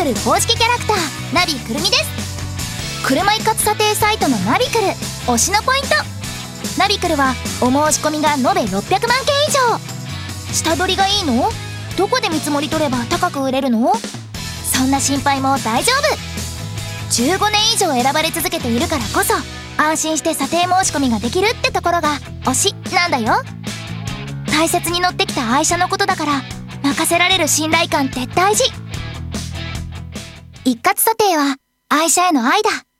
クル公式キャラクターナビくるみです。車一括査定サイトのナビクル推しのポイント。ナビクルはお申し込みが延べ600万件以上。下取りがいいの？どこで見積もり取れば高く売れるの？そんな心配も大丈夫。15年以上選ばれ続けているからこそ安心して査定申し込みができるってところが推しなんだよ。大切に乗ってきた愛車のことだから任せられる信頼感って大事。一括査定は愛車への愛だ。